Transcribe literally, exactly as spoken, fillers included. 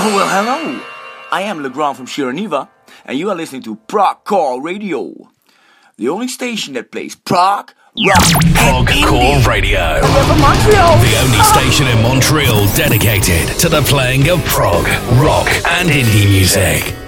Oh, well, hello. I am Legrand from Shiraneva, and you are listening to Prog Core Radio, the only station that plays prog, rock, Prog Core Radio. From Montreal. The only station in Montreal dedicated to the playing of prog, rock, and indie music.